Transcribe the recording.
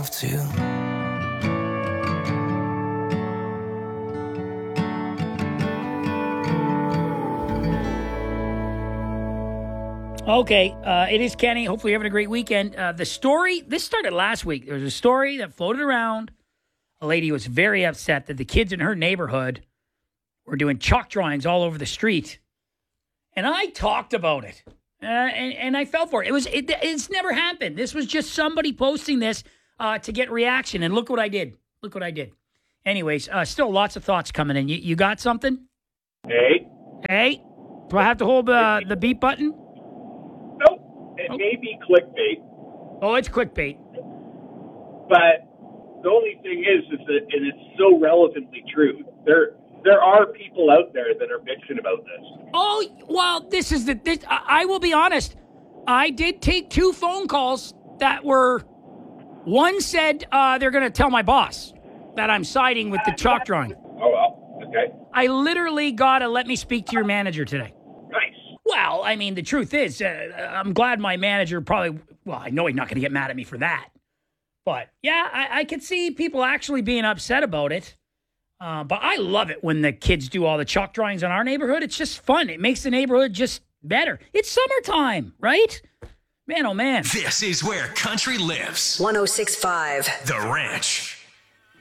have to. Okay, it is Kenny. Hopefully you're having a great weekend. The story, this started last week. There was a story that floated around. A lady was very upset that the kids in her neighborhood were doing chalk drawings all over the street. And I talked about it. And I fell for it. It's never happened. This was just somebody posting this to get reaction. And look what I did. Anyways, still lots of thoughts coming in. You got something? Hey? Do I have to hold the beep button? Nope. It may be clickbait. Oh, it's clickbait. But the only thing is that, and it's so relevantly true, there are people out there that are bitching about this. Oh, well, I will be honest. I did take 2 phone calls that were, one said they're going to tell my boss that I'm siding with the chalk drawing. Oh, well, okay. I literally got to let me speak to your manager today. Nice. Well, I mean, the truth is, I'm glad my manager I know he's not going to get mad at me for that. But, yeah, I could see people actually being upset about it. But I love it when the kids do all the chalk drawings in our neighborhood. It's just fun. It makes the neighborhood just better. It's summertime, right? Man, oh, man. This is where country lives. 106.5 The Ranch.